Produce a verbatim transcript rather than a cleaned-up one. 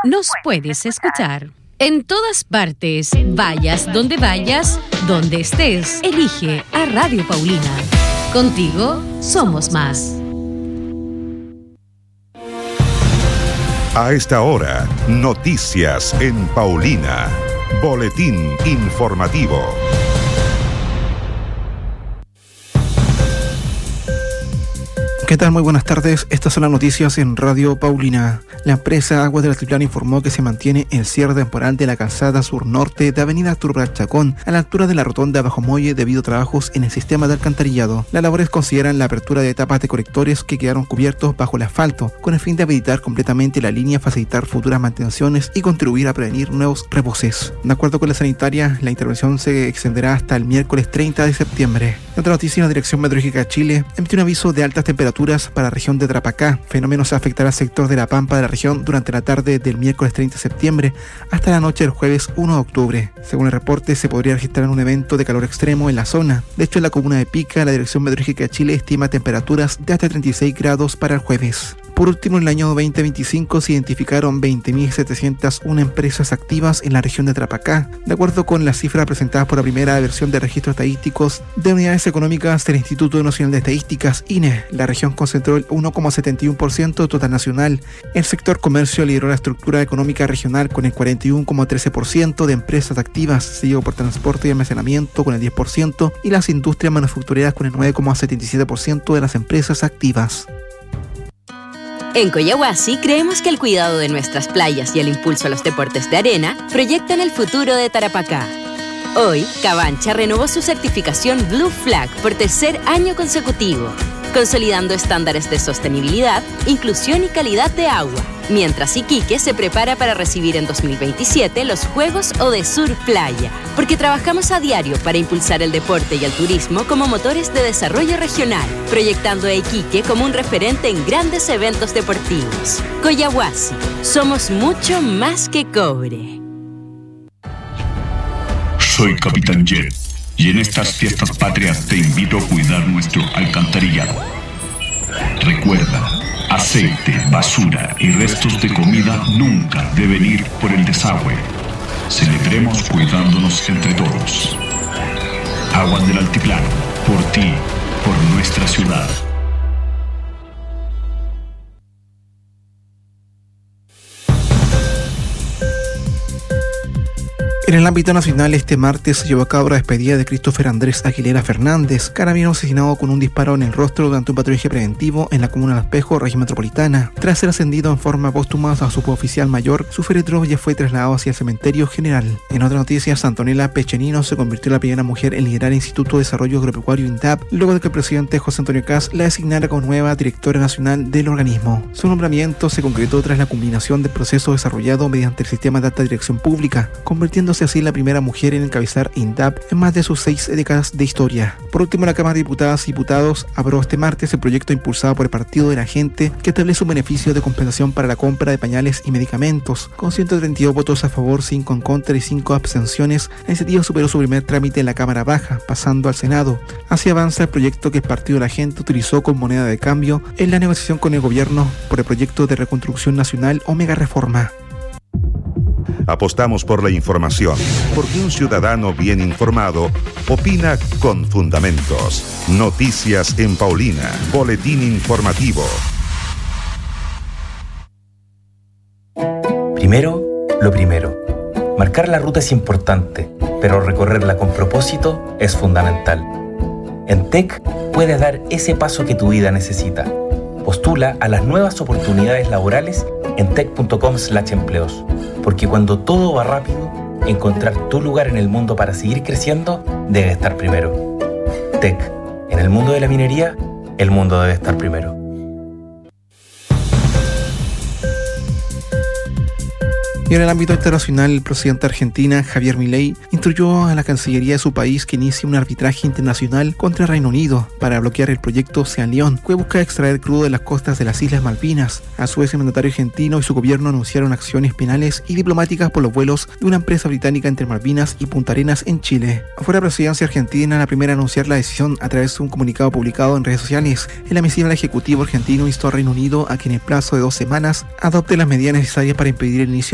Nos puedes escuchar en todas partes, vayas donde vayas, donde estés. Elige a Radio Paulina. Contigo somos más. A esta hora, noticias en Paulina. Boletín informativo. ¿Qué tal? Muy buenas tardes. Estas son las noticias en Radio Paulina. La empresa Aguas del Altiplano informó que se mantiene el cierre temporal de la calzada sur-norte de Avenida Arturo Prat Chacón a la altura de la rotonda Bajo Muelle debido a trabajos en el sistema de alcantarillado. Las labores consideran la apertura de etapas de colectores que quedaron cubiertos bajo el asfalto, con el fin de habilitar completamente la línea, facilitar futuras mantenciones y contribuir a prevenir nuevos reboses. De acuerdo con la sanitaria, la intervención se extenderá hasta el miércoles treinta de septiembre. En otra noticia, la Dirección Meteorológica de Chile emitió un aviso de altas temperaturas para la región de Tarapacá. Fenómeno se afectará al sector de La Pampa de la región durante la tarde del miércoles treinta de septiembre hasta la noche del jueves uno de octubre. Según el reporte, se podría registrar un evento de calor extremo en la zona. De hecho, en la comuna de Pica, la Dirección Meteorológica de Chile estima temperaturas de hasta treinta y seis grados para el jueves. Por último, en el año veinte veinticinco se identificaron veinte mil setecientas una empresas activas en la región de Tarapacá, de acuerdo con las cifras presentadas por la primera versión de registros estadísticos de unidades económicas del Instituto Nacional de Estadísticas, I N E. La región concentró el uno coma setenta y uno por ciento del total nacional. El sector comercio lideró la estructura económica regional con el cuarenta y uno coma trece por ciento de empresas activas, seguido por transporte y almacenamiento con el diez por ciento y las industrias manufactureras con el nueve coma setenta y siete por ciento de las empresas activas. En Coyahuasi creemos que el cuidado de nuestras playas y el impulso a los deportes de arena proyectan el futuro de Tarapacá. Hoy, Cabancha renovó su certificación Blue Flag por tercer año consecutivo, consolidando estándares de sostenibilidad, inclusión y calidad de agua, mientras Iquique se prepara para recibir en dos mil veintisiete los Juegos Odesur Playa, porque trabajamos a diario para impulsar el deporte y el turismo como motores de desarrollo regional, proyectando a Iquique como un referente en grandes eventos deportivos. Coyahuasi, somos mucho más que cobre. Soy Capitán Jet y en estas fiestas patrias te invito a cuidar nuestro alcantarillado. Recuerda, aceite, basura y restos de comida nunca deben ir por el desagüe. Celebremos cuidándonos entre todos. Aguas del Altiplano, por ti, por nuestra ciudad. En el ámbito nacional, este martes se llevó a cabo la despedida de Christopher Andrés Aguilera Fernández, carabinero asesinado con un disparo en el rostro durante un patrullaje preventivo en la comuna de Espejo, región metropolitana. Tras ser ascendido en forma póstuma a suboficial mayor, su féretro ya fue trasladado hacia el cementerio general. En otra noticia, Antonella Pechenino se convirtió en la primera mujer en liderar el Instituto de Desarrollo Agropecuario INDAP, luego de que el presidente José Antonio Kast la designara como nueva directora nacional del organismo. Su nombramiento se concretó tras la culminación del proceso desarrollado mediante el sistema de alta dirección pública, convirtiéndose así la primera mujer en encabezar INDAP en más de sus seis décadas de historia. Por último, la Cámara de Diputadas y Diputados aprobó este martes el proyecto impulsado por el Partido de la Gente que establece un beneficio de compensación para la compra de pañales y medicamentos. Con ciento treinta y dos votos a favor, cinco en contra y cinco abstenciones, la iniciativa superó su primer trámite en la Cámara Baja, pasando al Senado. Así avanza el proyecto que el Partido de la Gente utilizó como moneda de cambio en la negociación con el gobierno por el proyecto de reconstrucción nacional o mega reforma. Apostamos por la información, porque un ciudadano bien informado opina con fundamentos. Noticias en Paulina. Boletín informativo. Primero, lo primero. Marcar la ruta es importante, pero recorrerla con propósito es fundamental. En T E C puedes dar ese paso que tu vida necesita. Postula a las nuevas oportunidades laborales en tec punto com slash empleos, porque cuando todo va rápido, encontrar tu lugar en el mundo para seguir creciendo debe estar primero. T E C, en el mundo de la minería, el mundo debe estar primero. Y en el ámbito internacional, el presidente de Argentina, Javier Milei, instruyó a la Cancillería de su país que inicie un arbitraje internacional contra el Reino Unido para bloquear el proyecto Ocean León, que busca extraer crudo de las costas de las Islas Malvinas. A su vez, el mandatario argentino y su gobierno anunciaron acciones penales y diplomáticas por los vuelos de una empresa británica entre Malvinas y Punta Arenas en Chile. Fue la presidencia argentina la primera a anunciar la decisión a través de un comunicado publicado en redes sociales. En la misiva, el ejecutivo argentino instó al Reino Unido a que en el plazo de dos semanas adopte las medidas necesarias para impedir el inicio